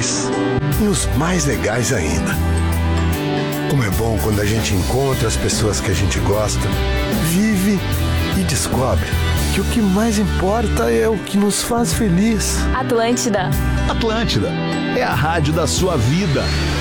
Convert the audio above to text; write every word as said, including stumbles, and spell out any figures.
legais e os mais legais ainda. Como é bom quando a gente encontra as pessoas que a gente gosta, vive e descobre que o que mais importa é o que nos faz feliz. Atlântida. Atlântida é a rádio da sua vida.